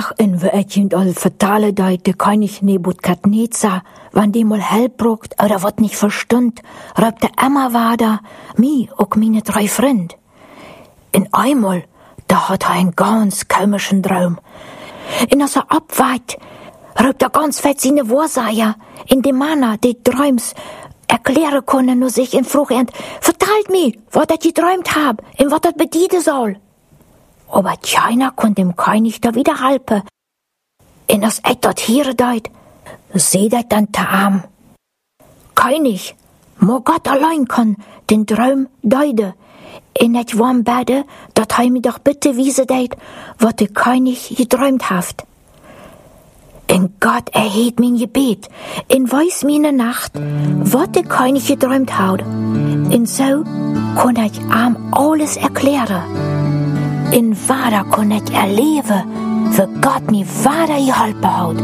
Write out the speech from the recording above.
Ach, en we etjend al vertalen dat de König Nebukadnezar, wann die mal Help braucht oder wat nicht verstund, raubt der immer weiter, mi auch meine 3 Freund. In einmal, da hat ein ganz komischen Traum. In als abweit, raubt ganz fett seine Wahrsager, in dem Mann, die Träums erklären können, nur sich in Frucht, verteilt mir, was ich geträumt hab, und was das bedienen soll. Aber keiner konnte dem König da wieder helfen. Und als dort hier deit, seh dat dann der Arm. König, mo Gott allein kann den Traum deuten. Und ich warm bete, dat mir doch bitte wiese deit, was der König geträumt haft. Und Gott erhebt mein Gebet, und weiß mir in der Nacht, was der König geträumt hat. Und so kann ich ihm alles erklären. In Wader kon ich erleben, wie Gott mir Wader geholpen hat.